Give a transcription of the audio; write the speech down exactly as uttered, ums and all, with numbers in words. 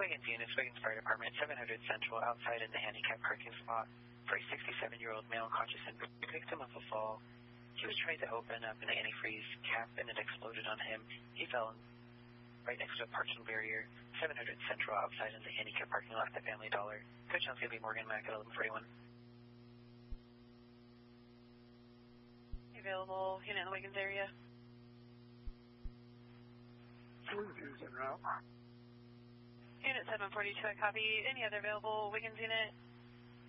Wiggins units, Wiggins Fire Department, seven hundred Central, outside in the handicap parking spot for a sixty-seven-year-old male conscious and victim of a fall. He was trying to open up an antifreeze cap and it exploded on him. He fell right next to a parking barrier, seven hundred Central, outside in the handicap parking lot at the Family Dollar. Coach on C B Morgan Mac at eleven forty-one. Available unit in the Wiggins area. Wiggins en route. Unit seven forty-two, I copy. Any other available Wiggins unit?